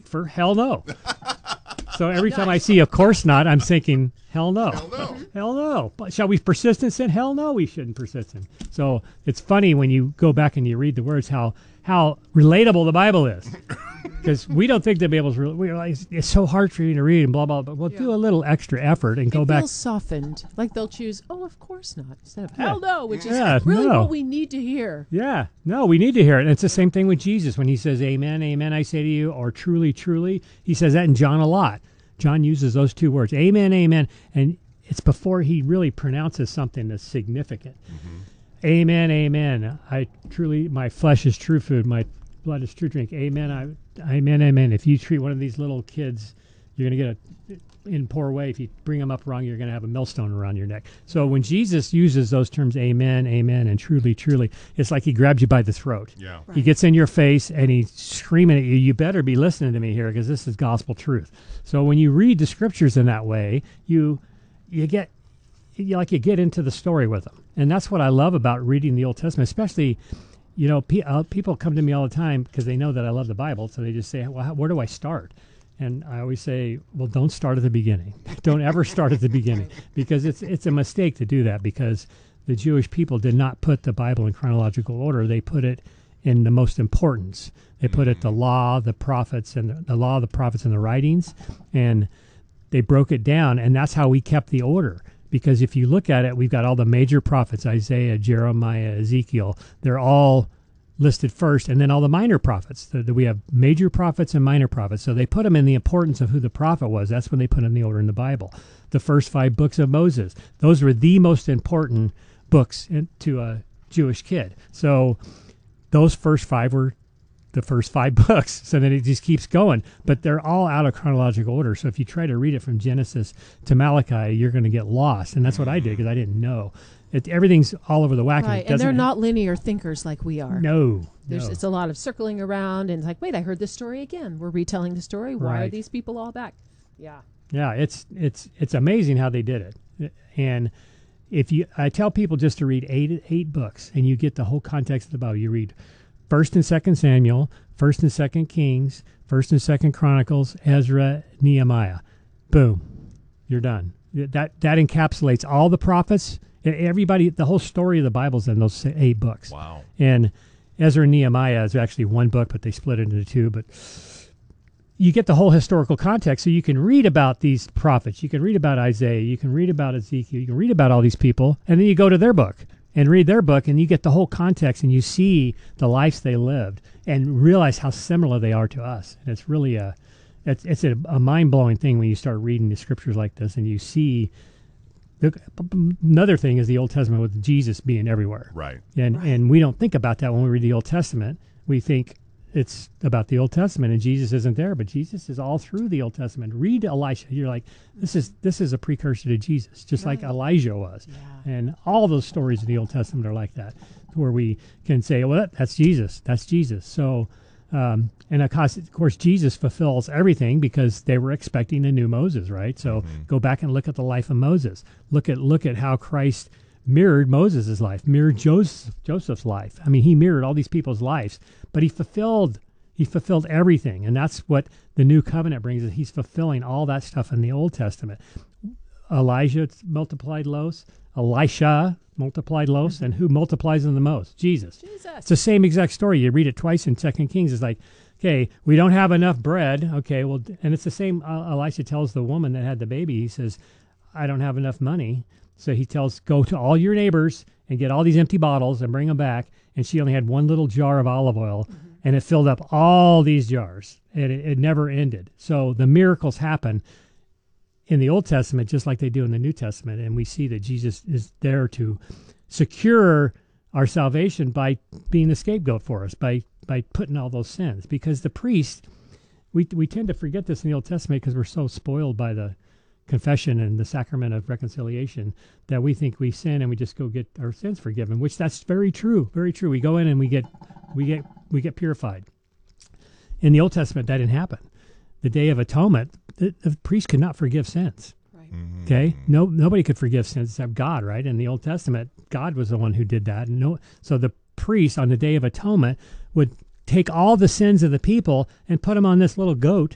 for hell no. So every time I see of course not, I'm thinking, hell no. Hell no. Hell no. But shall we persist in sin? Hell no, we shouldn't persist in. So it's funny when you go back and you read the words how relatable the Bible is. Because we don't think the Bible's real. We're like, it's so hard for you to read and blah, blah, but we'll do a little extra effort and go back. It feels softened. Like they'll choose, oh, of course not, instead of hell no, which is really what we need to hear. Yeah. No, we need to hear it. And it's the same thing with Jesus when he says, amen, amen, I say to you, or truly, truly. He says that in John a lot. John uses those two words, amen, amen. And it's before he really pronounces something that's significant. Mm-hmm. Amen, amen. My flesh is true food. My blood is true drink. Amen. Amen, amen. If you treat one of these little kids, you're going to get in poor way. If you bring them up wrong, you're going to have a millstone around your neck. So when Jesus uses those terms, amen, amen, and truly, truly, it's like he grabs you by the throat. Yeah. Right. He gets in your face and he's screaming at you, you better be listening to me here because this is gospel truth. So when you read the scriptures in that way, you get into the story with them. And that's what I love about reading the Old Testament, especially, people come to me all the time because they know that I love the Bible. So they just say, well, where do I start? And I always say, well, don't start at the beginning. Don't ever start at the beginning because it's a mistake to do that because the Jewish people did not put the Bible in chronological order. They put it in the most importance. They put it the law, the prophets, and the law, the prophets, and the writings, and they broke it down. And that's how we kept the order. Because if you look at it, we've got all the major prophets, Isaiah, Jeremiah, Ezekiel. They're all listed first, and then all the minor prophets. We have major prophets and minor prophets. So they put them in the importance of who the prophet was. That's when they put them in the order in the Bible. The first 5 books of Moses. Those were the most important books to a Jewish kid. So those first 5 were the first 5 books. So then it just keeps going. But they're all out of chronological order. So if you try to read it from Genesis to Malachi, you're going to get lost. And that's what I did because I didn't know. Everything's all over the whack. Right, and they're not linear thinkers like we are. No. It's a lot of circling around and it's like, wait, I heard this story again. We're retelling the story. Why are these people all back? Yeah. Yeah, it's amazing how they did it. And I tell people just to read eight books and you get the whole context of the Bible. You read 1st and 2nd Samuel, 1st and 2nd Kings, 1st and 2nd Chronicles, Ezra, Nehemiah. Boom. You're done. That encapsulates all the prophets. Everybody, the whole story of the Bible's in those 8 books. Wow. And Ezra and Nehemiah is actually one book, but they split it into 2. But you get the whole historical context, so you can read about these prophets. You can read about Isaiah. You can read about Ezekiel. You can read about all these people. And then you go to their book and read their book, and you get the whole context, and you see the lives they lived and realize how similar they are to us. And it's really it's a mind-blowing thing when you start reading the scriptures like this, and you see. Another thing is the Old Testament with Jesus being everywhere. Right. And we don't think about that when we read the Old Testament. We think it's about the Old Testament and Jesus isn't there, but Jesus is all through the Old Testament. Read Elisha. You're like, this is a precursor to Jesus, just like Elijah was. Yeah. And all those stories in the Old Testament are like that, where we can say, well, that's Jesus. That's Jesus. So, and of course, Jesus fulfills everything because they were expecting a new Moses, right? So go back and look at the life of Moses. Look at how Christ mirrored Moses' life, mirrored Joseph's life. I mean, he mirrored all these people's lives, but he fulfilled everything. And that's what the new covenant brings, is he's fulfilling all that stuff in the Old Testament. Elijah multiplied loaves, Elisha multiplied loaves, and who multiplies them the most? Jesus. It's the same exact story. You read it twice in 2 Kings. It's like, okay, we don't have enough bread. Okay, well, and it's the same. Elisha tells the woman that had the baby, he says, I don't have enough money. So he tells, go to all your neighbors and get all these empty bottles and bring them back. And she only had one little jar of olive oil, and it filled up all these jars, and it never ended. So the miracles happen in the Old Testament just like they do in the New Testament, and we see that Jesus is there to secure our salvation by being the scapegoat for us, by putting all those sins. Because the priest, we tend to forget this in the Old Testament because we're so spoiled by the confession and the sacrament of reconciliation that we think we sin and we just go get our sins forgiven, which that's very true, very true. We go in and we get purified. In the Old Testament, that didn't happen. The Day of Atonement, the priest could not forgive sins. Right. Mm-hmm. Okay, nobody could forgive sins except God. Right? In the Old Testament, God was the one who did that. So the priest on the Day of Atonement would take all the sins of the people and put them on this little goat